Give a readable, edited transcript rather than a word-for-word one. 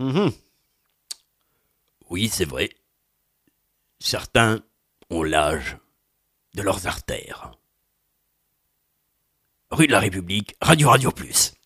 Mhm. Oui, c'est vrai. Certains ont l'âge de leurs artères. Rue de la République, Radio Radio Plus.